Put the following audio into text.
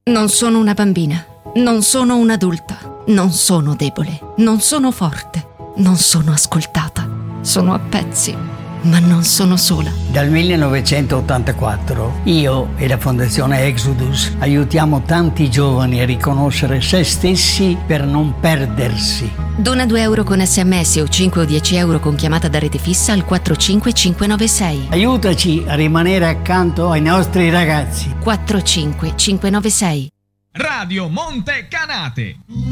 Non sono una bambina, non sono un'adulta, non sono debole, non sono forte, non sono ascoltata. Sono a pezzi, ma non sono sola. Dal 1984 io e la Fondazione Exodus aiutiamo tanti giovani a riconoscere se stessi per non perdersi. Dona 2 euro con SMS o 5 o 10 euro con chiamata da rete fissa al 45596. Aiutaci a rimanere accanto ai nostri ragazzi. 45596. Radio Monte Canate.